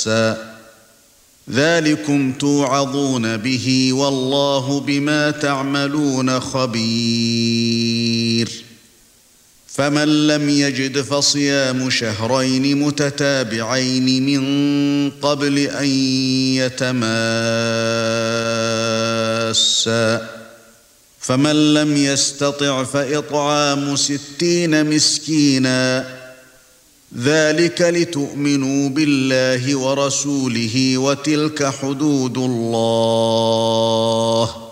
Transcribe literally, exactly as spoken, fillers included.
مَسًّا ذَلِكُمْ تُوعَظُونَ بِهِ وَاللَّهُ بِمَا تَعْمَلُونَ خَبِيرٌ فَمَن لَّمْ يَجِدْ فَصِيَامُ شَهْرَيْنِ مُتَتَابِعَيْنِ مِن قَبْلِ أَن يَتَمَاسَّا فَمَن لَّمْ يَسْتَطِعْ فَإِطْعَامُ سِتِّينَ مِسْكِينًا ذَلِكَ لِتُؤْمِنُوا بِاللَّهِ وَرَسُولِهِ وَتِلْكَ حُدُودُ اللَّهِ